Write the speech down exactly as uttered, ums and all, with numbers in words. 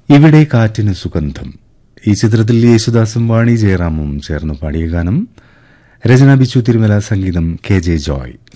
ഇവിടെ കാറ്റിന് സുഗന്ധം. ഈ ചിത്രത്തിൽ യേശുദാസും വാണി ജയറാമും ചേർന്ന് പാടിയ ഗാനം. രചന ബിച്ചു തിരുമല, സംഗീതം കെ ജെ ജോയ്.